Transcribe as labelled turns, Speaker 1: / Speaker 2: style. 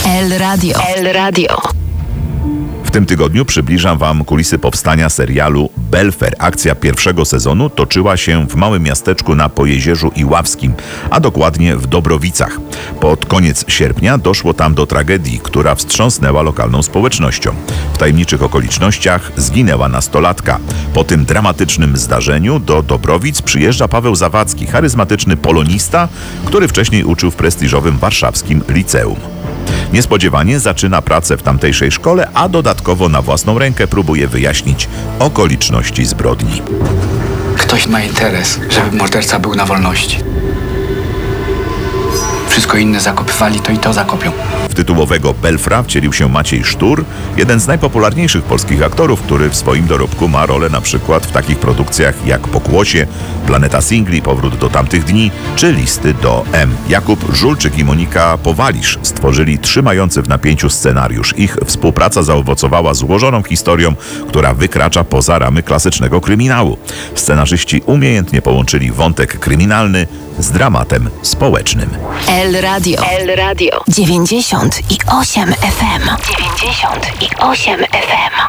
Speaker 1: El Radio. El Radio.
Speaker 2: W tym tygodniu przybliżam Wam kulisy powstania serialu Belfer. Akcja pierwszego sezonu toczyła się w małym miasteczku na Pojezierzu Iławskim, a dokładnie w Dobrowicach. Pod koniec sierpnia doszło tam do tragedii, która wstrząsnęła lokalną społecznością. W tajemniczych okolicznościach zginęła nastolatka. Po tym dramatycznym zdarzeniu do Dobrowic przyjeżdża Paweł Zawadzki, charyzmatyczny polonista, który wcześniej uczył w prestiżowym warszawskim liceum. Niespodziewanie zaczyna pracę w tamtejszej szkole, a dodatkowo na własną rękę próbuje wyjaśnić okoliczności zbrodni.
Speaker 3: Ktoś ma interes, żeby morderca był na wolności. Wszystko inne zakopywali, to i to zakopią.
Speaker 2: W tytułowego Belfra wcielił się Maciej Sztur, jeden z najpopularniejszych polskich aktorów, który w swoim dorobku ma rolę na przykład w takich produkcjach jak Pokłosie, Planeta Singli, Powrót do tamtych dni czy Listy do M. Jakub Żulczyk i Monika Powalisz stworzyli trzymający w napięciu scenariusz. Ich współpraca zaowocowała złożoną historią, która wykracza poza ramy klasycznego kryminału. Scenarzyści umiejętnie połączyli wątek kryminalny z dramatem społecznym.
Speaker 1: El Radio. El Radio. 98 FM. 98 FM.